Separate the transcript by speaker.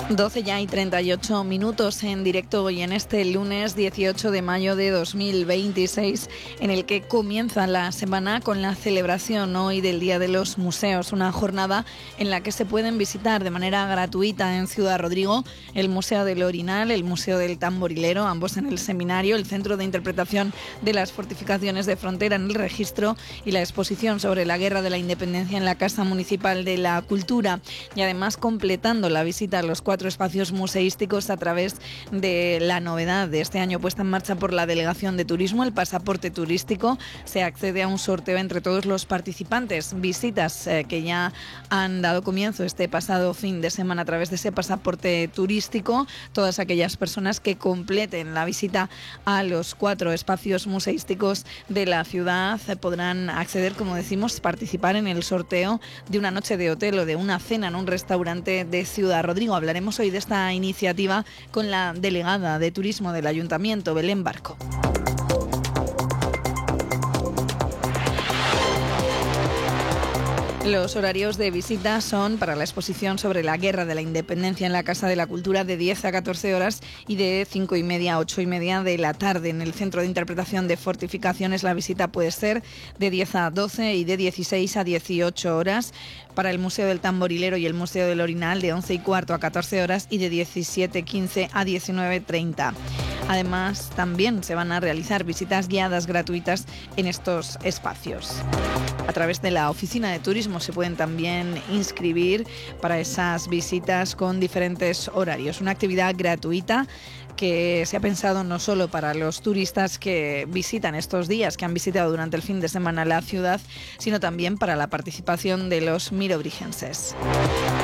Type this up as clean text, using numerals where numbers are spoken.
Speaker 1: 12 ya y 38 minutos en directo hoy en este lunes 18 de mayo de 2026, en el que comienza la semana con la celebración hoy del Día de los Museos, una jornada en la que se pueden visitar de manera gratuita en Ciudad Rodrigo el Museo del Orinal, el Museo del Tamborilero, ambos en el Seminario, el Centro de Interpretación de las Fortificaciones de Frontera en el Registro y la exposición sobre la Guerra de la Independencia en la Casa Municipal de la Cultura, y además completando la visita a los 4 espacios museísticos a través de la novedad de este año puesta en marcha por la Delegación de Turismo, el pasaporte turístico. Se accede a un sorteo entre todos los participantes. Visitas que ya han dado comienzo este pasado fin de semana a través de ese pasaporte turístico. Todas aquellas personas que completen la visita a los 4 espacios museísticos de la ciudad podrán acceder, como decimos, participar en el sorteo de una noche de hotel o de una cena en un restaurante de Ciudad Rodrigo. Hablaremos hoy de esta iniciativa con la delegada de Turismo del Ayuntamiento, Belén Barco. Los horarios de visita son para la exposición sobre la Guerra de la Independencia en la Casa de la Cultura de 10 a 14 horas y de 5:30 a 8:30 de la tarde. En el Centro de Interpretación de Fortificaciones la visita puede ser de 10 a 12 y de 16 a 18 horas. Para el Museo del Tamborilero y el Museo del Orinal de 11:15 a 14 horas y de 17:15 a 19:30. Además, también se van a realizar visitas guiadas gratuitas en estos espacios. A través de la Oficina de Turismo se pueden también inscribir para esas visitas con diferentes horarios. Una actividad gratuita que se ha pensado no solo para los turistas que visitan estos días, que han visitado durante el fin de semana la ciudad, sino también para la participación de los mirobrigenses.